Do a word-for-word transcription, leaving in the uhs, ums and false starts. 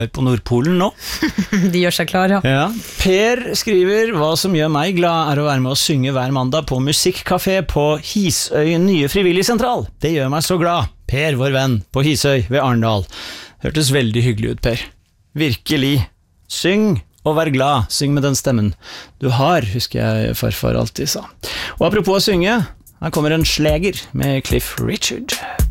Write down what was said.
På Nordpolen nå. De gjør seg klar, ja. Ja. Per skriver, hva som gjør meg glad er å være med å synge hver mandag på musikkcafé på Hisøy nye frivilligsentral. Det gjør meg så glad. Per, vår venn, på Hisøy ved Arndal. Hørtes veldig hyggelig ut, Per. Virkelig. Syng og vær glad. Syng med den stemmen du har, husker jeg farfar alltid sa. Og apropos å synge, her kommer en sleger med Cliff Richard.